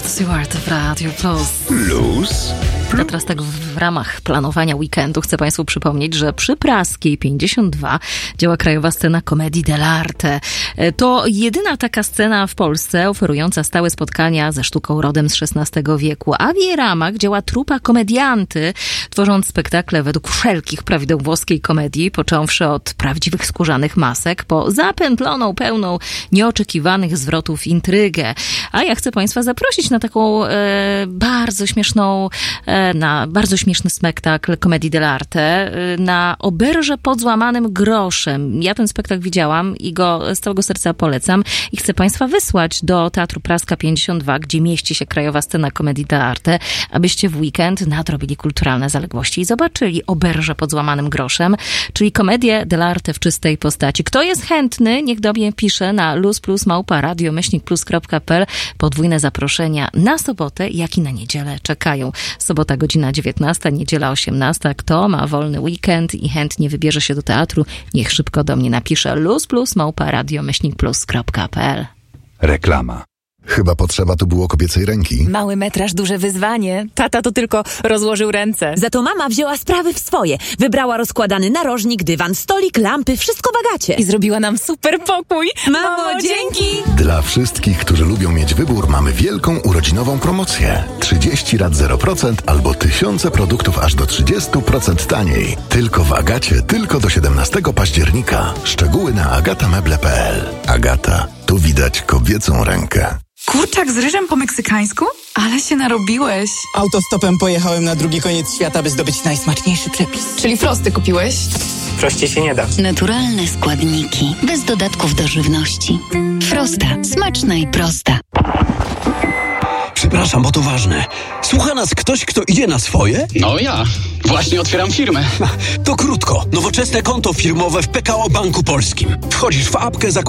Stewart w Radio Plus. Plus. Ja teraz tak w ramach planowania weekendu chcę Państwu przypomnieć, że przy Praskiej 52 działa krajowa scena Comedii dell'arte. To jedyna taka scena w Polsce oferująca stałe spotkania ze sztuką rodem z XVI wieku, a w jej ramach działa trupa komedianty, tworząc spektakle według wszelkich prawideł włoskiej komedii, począwszy od prawdziwych skórzanych masek, po zapętloną, pełną nieoczekiwanych zwrotów intrygę. A ja chcę Państwa zaprosić na taką bardzo śmieszny spektakl Comedii dell'arte na Oberże pod złamanym groszem. Ja ten spektakl widziałam i go z całego serca polecam i chcę Państwa wysłać do Teatru Praska 52, gdzie mieści się krajowa scena Comedii dell'arte, abyście w weekend nadrobili kulturalne zaległości i zobaczyli Oberże pod złamanym groszem, czyli komedię dell'arte w czystej postaci. Kto jest chętny, niech do mnie pisze na luzplus@radio-plus.pl. Podwójne zaproszenia na sobotę, jak i na niedzielę czekają. Sobota godzina 19, niedziela 18. Kto ma wolny weekend i chętnie wybierze się do teatru, niech szybko do mnie napisze luzplus@radio-plus.pl. Reklama. Chyba potrzeba tu było kobiecej ręki. Mały metraż, duże wyzwanie. Tata to tylko rozłożył ręce. Za to mama wzięła sprawy w swoje. Wybrała rozkładany narożnik, dywan, stolik, lampy, wszystko w Agacie. I zrobiła nam super pokój. Mamo, dzięki! Dla wszystkich, którzy lubią mieć wybór, mamy wielką urodzinową promocję. 30 rat 0% albo tysiące produktów aż do 30% taniej. Tylko w Agacie, tylko do 17 października. Szczegóły na agatameble.pl. Agata, tu widać kobiecą rękę. Kurczak z ryżem po meksykańsku? Ale się narobiłeś. Autostopem pojechałem na drugi koniec świata, by zdobyć najsmaczniejszy przepis. Czyli frosty kupiłeś? Prościej się nie da. Naturalne składniki, bez dodatków do żywności. Frosta. Smaczna i prosta. Przepraszam, bo to ważne. Słucha nas ktoś, kto idzie na swoje? No ja. Właśnie otwieram firmę. To krótko. Nowoczesne konto firmowe w PKO Banku Polskim. Wchodzisz w apkę,